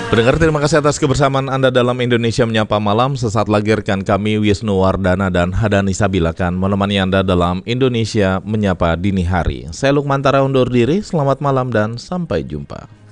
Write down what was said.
Pendengar, terima kasih atas kebersamaan Anda dalam Indonesia Menyapa Malam. Sesaat lagi rekan kami Wisnu Wardana dan Hadani Sabil akan menemani Anda dalam Indonesia Menyapa Dini Hari. Saya Lukman Tara undur diri, selamat malam dan sampai jumpa.